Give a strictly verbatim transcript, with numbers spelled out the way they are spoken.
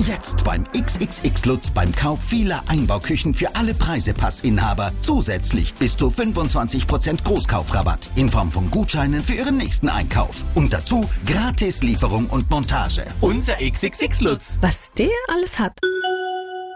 Jetzt beim X X X Lutz beim Kauf vieler Einbauküchen für alle Preisepassinhaber zusätzlich bis zu fünfundzwanzig Prozent Großkaufrabatt in Form von Gutscheinen für Ihren nächsten Einkauf. Und dazu gratis Lieferung und Montage. Unser X X X Lutz. Was der alles hat.